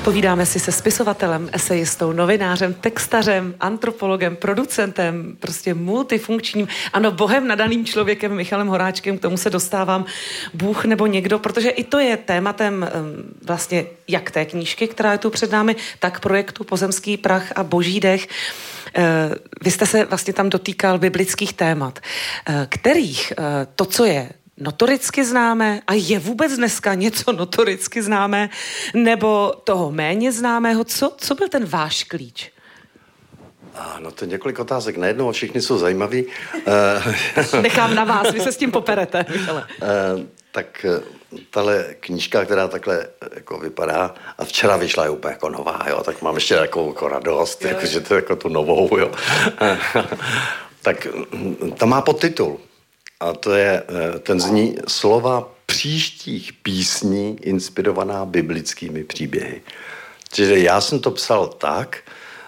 Povídáme si se spisovatelem, esejistou, novinářem, textařem, antropologem, producentem, prostě multifunkčním, ano, bohem nadaným člověkem Michalem Horáčkem, k tomu se dostávám, Bůh nebo někdo, protože i to je tématem vlastně jak té knížky, která je tu před námi, tak projektu Pozemský prach a boží dech. Vy jste se vlastně tam dotýkal biblických témat, kterých to, co je notoricky známé a je vůbec dneska něco notoricky známé nebo toho méně známého. Co byl ten váš klíč? No to je několik otázek najednou a všichni jsou zajímaví. Nechám na vás, vy se s tím poperete. Tak tahle knížka, která takhle jako vypadá a včera vyšla je úplně jako nová, jo, tak mám ještě jako radost, jako, že to je jako tu novou, jo. Tak tam má podtitul. A to je, ten zní slova příštích písní inspirovaná biblickými příběhy. Čili já jsem to psal tak,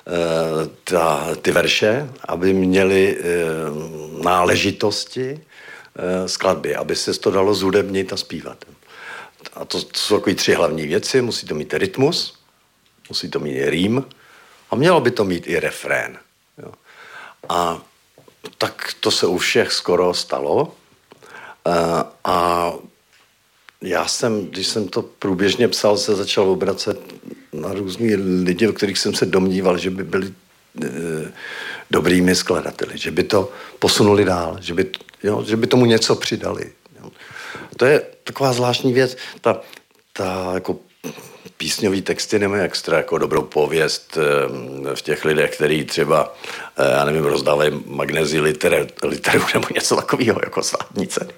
ty verše, aby měly náležitosti skladby, aby se to dalo zhudebnit a zpívat. A to jsou takové 3 hlavní věci. Musí to mít rytmus, musí to mít rým a mělo by to mít i refrén. Jo. A tak to se u všech skoro stalo. A já jsem, když jsem to průběžně psal, se začal obracet na různý lidi, o kterých jsem se domníval, že by byli dobrými skladateli, že by to posunuli dál, že by tomu něco přidali. Jo. To je taková zvláštní věc. Ta jako písňový texty nemají extra jako dobrou pověst v těch lidech, který třeba, já nevím, rozdávají magnézii literu nebo něco takového, jako státní ceny.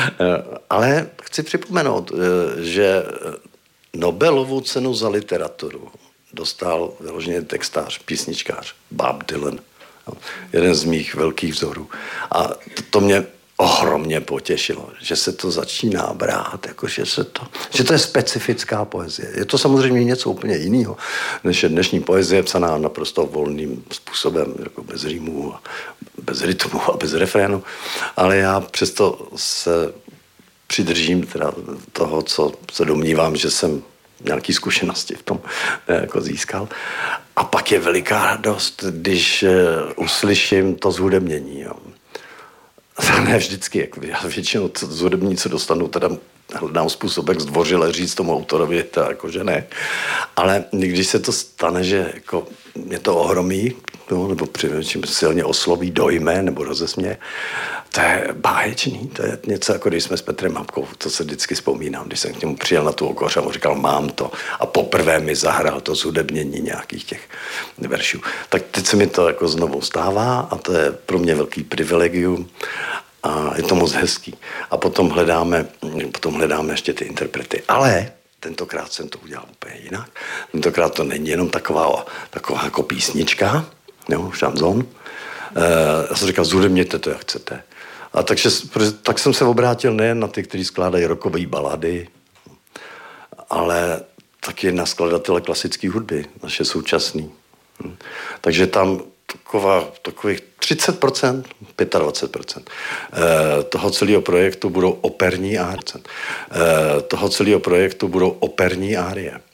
Ale chci připomenout, že Nobelovu cenu za literaturu dostal vyloženě textář, písničkář, Bob Dylan. Jeden z mých velkých vzorů. A to mě ohromně potěšilo, že se to začíná brát, jako že to je specifická poezie. Je to samozřejmě něco úplně jiného, než je dnešní poezie psaná naprosto volným způsobem, jako bez rýmů, bez rytmu a bez refrénu. Ale já přesto se přidržím teda toho, co se domnívám, že jsem nějaké zkušenosti v tom jako získal. A pak je veliká radost, když uslyším to zhudebnění. Jo. Ne vždycky, jako já většinou zhudební, co dostanu, teda hledám způsob, jak zdvořile říct tomu autorovi, to jakože ne. Ale když se to stane, že jako mě to ohromí, no, nebo přinejmenším silně osloví, dojme nebo rozesměje, to je báječný. To je něco, jako když jsme s Petrem Hapkou, to se vždycky vzpomínám, když jsem k němu přijel na tu Okoř a mu říkal, mám to. A poprvé mi zahrál to zhudebnění nějakých těch veršů. Tak teď se mi to jako znovu stává a to je pro mě velký privilegium a je to moc hezký. A potom hledáme ještě ty interprety. Ale tentokrát jsem to udělal úplně jinak. Tentokrát to není jenom taková jako písnička, jo, šanzon. Já jsem říkal, zhudebněte to, jak chcete. A tak jsem se obrátil nejen na ty, kteří skládají rockové balady, ale taky na skladatele klasické hudby, naše současný. Takže tam takových 30%, 25% toho celého projektu budou operní árie.